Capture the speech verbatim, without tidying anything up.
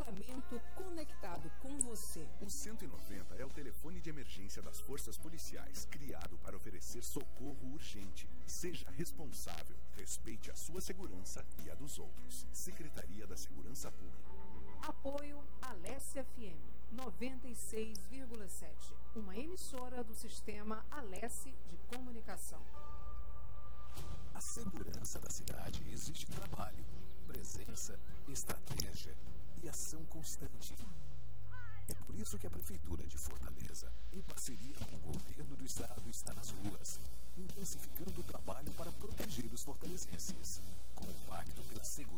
Livramento conectado com você. O cento e noventa é o telefone de emergência das forças policiais, criado para oferecer socorro urgente. Seja responsável, respeite a sua segurança e a dos outros. Secretaria da Segurança Pública. Apoio Alesse F M noventa e seis vírgula sete, uma emissora do sistema Alesse de comunicação. A segurança da cidade exige trabalho, presença, estratégia e ação constante. É por isso que a Prefeitura de Fortaleza, em parceria com o Governo do Estado, está nas ruas, intensificando o trabalho para proteger os fortalezenses, com o Pacto pela Segurança.